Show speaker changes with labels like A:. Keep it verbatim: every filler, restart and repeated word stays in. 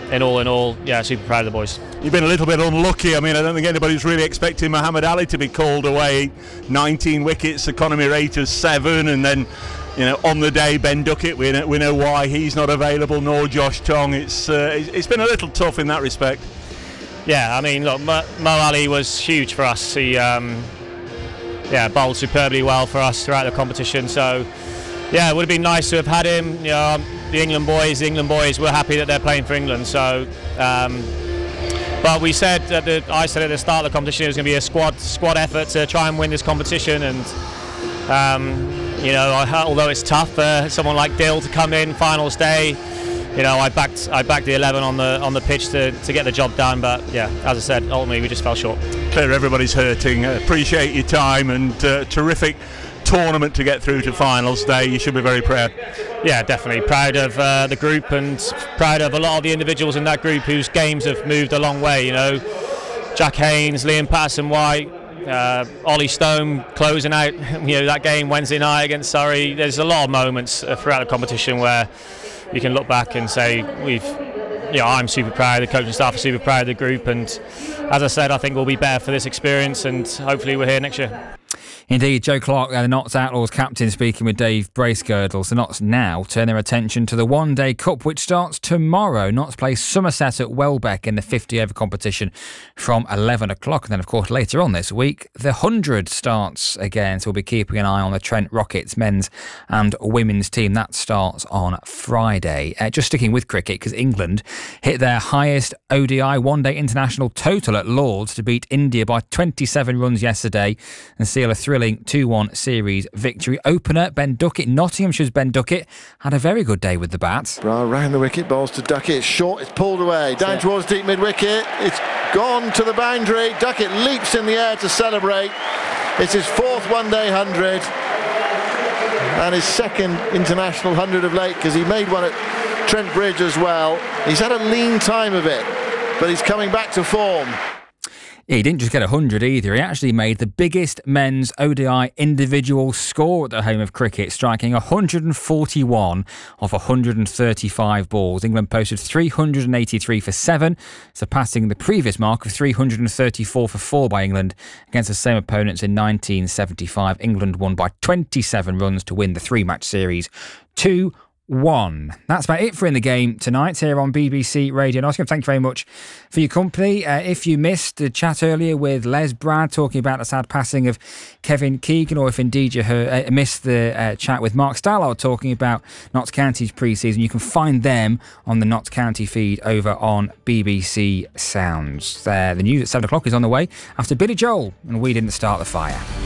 A: in all in all, yeah, super proud of the boys.
B: You've been a little bit unlucky. I mean, I don't think anybody's really expecting Muhammad Ali to be called away. nineteen wickets, economy rate of seven, and then, you know, on the day, Ben Duckett, we know, we know why he's not available, nor Josh Tong. It's uh, it's been a little tough in that respect.
A: Yeah, I mean, look, Mo, Mo Ali was huge for us. He, um, yeah, bowled superbly well for us throughout the competition. So, yeah, it would have been nice to have had him. You know, the England boys, the England boys, we're happy that they're playing for England. So, um, but we said at the, I said at the start of the competition it was going to be a squad squad effort to try and win this competition. And um, you know, I, although it's tough for someone like Dill to come in finals day, you know, I backed I backed the eleven on the on the pitch to, to get the job done. But yeah, as I said, ultimately we just fell short.
B: Clear, everybody's hurting. Appreciate your time and uh, terrific tournament to get through to finals day. You should be very proud.
A: Yeah, definitely proud of uh, the group and proud of a lot of the individuals in that group whose games have moved a long way. You know, Jack Haynes, Liam Patterson-White, uh, Ollie Stone closing out. You know, that game Wednesday night against Surrey. There's a lot of moments throughout the competition where you can look back and say we've. You know, I'm super proud. The coaching staff are super proud of the group, and as I said, I think we'll be better for this experience, and hopefully we're here next year.
C: Indeed, Joe Clark, the Notts Outlaws captain, speaking with Dave Bracegirdle. The Notts now turn their attention to the One Day Cup, which starts tomorrow. Notts play Somerset at Welbeck in the fifty over competition from eleven o'clock. And then, of course, later on this week, the one hundred starts again. So we'll be keeping an eye on the Trent Rockets men's and women's team. That starts on Friday. Uh, just sticking with cricket, because England hit their highest O D I one-day international total at Lords to beat India by twenty-seven runs yesterday and seal a thrilling two one series victory. Opener Ben Duckett, Nottinghamshire's Ben Duckett, had a very good day with the bat.
D: Bra round the wicket, balls to Duckett, it's short, it's pulled away, down towards deep mid-wicket, it's gone to the boundary. Duckett leaps in the air to celebrate. It's his fourth one-day hundred and his second international hundred of late, because he made one at Trent Bridge as well. He's had a lean time of it, but he's coming back to form.
C: He didn't just get one hundred either. He actually made the biggest men's O D I individual score at the home of cricket, striking one hundred forty-one off one hundred thirty-five balls. England posted three hundred eighty-three for seven, surpassing the previous mark of three hundred thirty-four for four by England against the same opponents in nineteen seventy-five. England won by twenty-seven runs to win the three-match series two one. That's about it for In the Game tonight here on B B C Radio Nottingham. Thank you very much for your company. Uh, if you missed the chat earlier with Les Brad talking about the sad passing of Kevin Keegan, or if indeed you heard, uh, missed the uh, chat with Mark Stallard talking about Notts County's pre-season, you can find them on the Notts County feed over on B B C Sounds. Uh, the news at seven o'clock is on the way after Billy Joel and We Didn't Start the Fire.